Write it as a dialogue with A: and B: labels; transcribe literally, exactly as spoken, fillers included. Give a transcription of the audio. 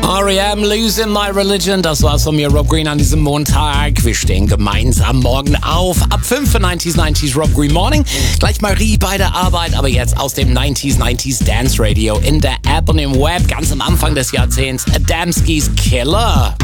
A: R E M, Losing My Religion, das war's von mir, Rob Green, an diesem Montag. Wir stehen gemeinsam morgen auf. Ab fünf für neunzig neunzig Rob Green Morning. Gleich Marie bei der Arbeit, aber jetzt aus dem neunzig neunzig Dance Radio in der App und im Web, ganz am Anfang des Jahrzehnts. Adamski's Killer.